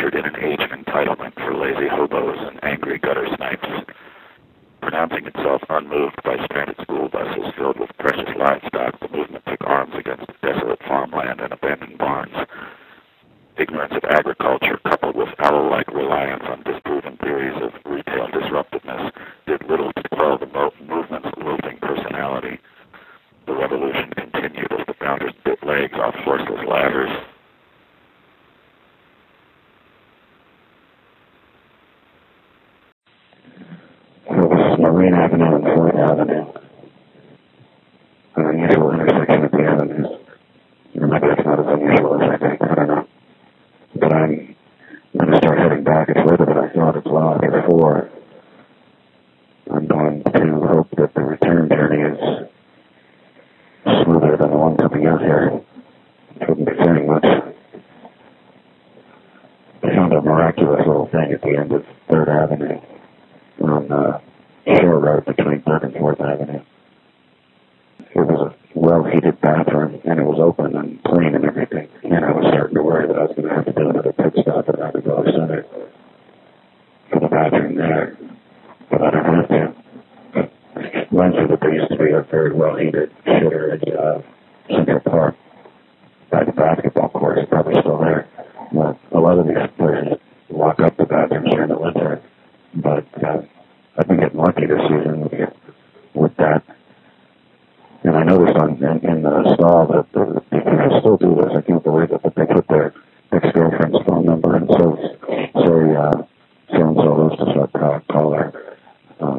ushered in an age of entitlement for lazy hobos and angry gutter snipes. Pronouncing itself unmoved by stranded school buses filled with precious livestock, the movement took arms against desolate farmland and abandoned barns. Ignorance of agriculture, coupled with owl-like reliance on disproven theories of retail disruptiveness, did little to quell the movement's wilting personality. The revolution continued as the founders bit legs off horseless ladders. So this is Marine Avenue and 4th Avenue. An unusual intersection of the avenues. Or maybe it's not as unusual as I think, I don't know. But I'm going to start heading back. It's later than I thought. It's well after 4. I'm going to hope that the return journey is smoother than the one coming out here. It wouldn't be saying much. I found a miraculous little thing at the end of 3rd Avenue on Shore Road between 3rd and 4th Avenue. It was a well-heated bathroom, and it was open and clean and everything. And I was starting to worry that I was going to have to do another pit stop at Rockefeller Center for the bathroom there. But I don't have to. Reminds me that there used to be a very well-heated shitter at Central Park by the basketball court. It's probably still there. But a lot of these places lock up the bathrooms during the winter. But I've been getting lucky this season with that. And I noticed in the stall that people still do this. I can't believe it, but they put their ex-girlfriend